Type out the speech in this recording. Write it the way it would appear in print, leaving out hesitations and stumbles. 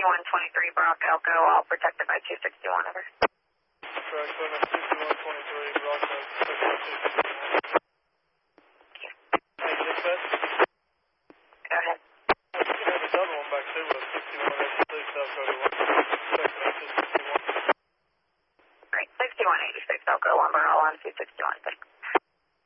6123 Bronco Elko, all protected by 261 over. Correct, 6123 Bronco, protected by 261. Hey, dispatch? Go ahead. Hey, you can have another one back too with 6186 South Cody 1, protected by 261. Great, 6186 Elko, lumber, all on 261, thanks.